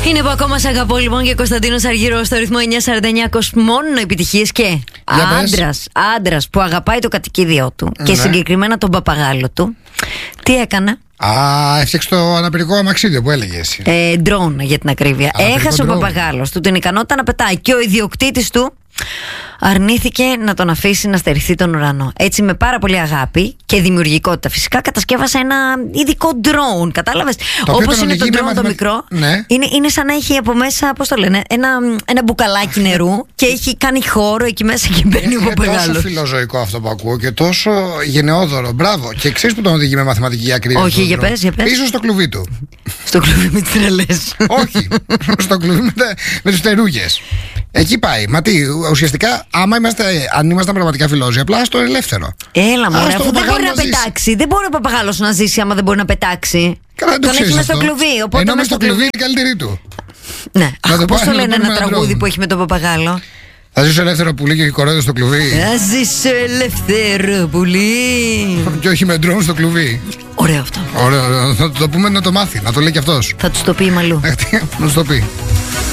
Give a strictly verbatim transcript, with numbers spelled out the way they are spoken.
Είναι που ακόμα σ' αγαπώ λοιπόν και Κωνσταντίνος Αργυρός στο ρυθμό εννιακόσια σαράντα εννιά. Μόνο επιτυχίες και άντρας, άντρας που αγαπάει το κατοικίδιό του, ναι, και συγκεκριμένα τον παπαγάλο του. Τι έκανε? Α, έφτιαξε το αναπηρικό αμαξίδιο που έλεγε εσύ. Ε, ντρόουν για την ακρίβεια. Αναπηρικό Έχασε ντρόουν. Ο παπαγάλος του την ικανότητα να πετάει και ο ιδιοκτήτης του αρνήθηκε να τον αφήσει να στερηθεί τον ουρανό. Έτσι, με πάρα πολύ αγάπη και δημιουργικότητα φυσικά, κατασκεύασε ένα ειδικό ντρόουν. Κατάλαβες? Όπως είναι το ντρόουν το μικρό, ναι. είναι, είναι σαν να έχει από μέσα, πώς το λένε, ένα, ένα μπουκαλάκι νερού και έχει κάνει χώρο εκεί μέσα και μπαίνει ο παπαγάλος. Είναι τόσο φιλοζωικό αυτό που ακούω και τόσο γενναιόδωρο. Μπράβο. Και ξέρεις που τον οδηγεί με μαθηματική ακρίβεια? Όχι, για πες, για πες. Πίσω στο κλουβί του. Στο κλουβί με τις τρελές. Όχι. Στο κλουβί με, με τους τερούγες. Εκεί πάει. Μα τι, ουσιαστικά, άμα είμαστε, αν ήμασταν πραγματικά φιλόζοι, απλά στο ελεύθερο. Έλα, μωρέ, αφού δεν μπορεί να, να πετάξει. Δεν μπορεί ο παπαγάλος να ζήσει άμα δεν μπορεί να πετάξει. Καλά, τον έχει μέσα στο κλουβί. Οπότε ενώ μέσα στο κλουβί είναι η καλύτερη του. Ναι. Πώς το λένε ένα τραγούδι που έχει με τον παπαγάλο? Θα ζήσω ελεύθερο πουλί και κορώδιο στο κλουβί. Θα ζήσω ελεύθερο πουλί. Και όχι με ντρόουν στο κλουβί. Ωραίο αυτό. Ωραίο, θα το πούμε να το μάθει, να το λέει κι αυτός. Θα του το πει η Μαλού. Να του το πει.